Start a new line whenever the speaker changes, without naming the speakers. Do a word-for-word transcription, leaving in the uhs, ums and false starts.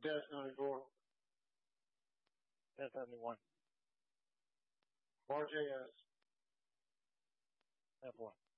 Debt ninety-four.
ten seventy-one.
R J S.
F one.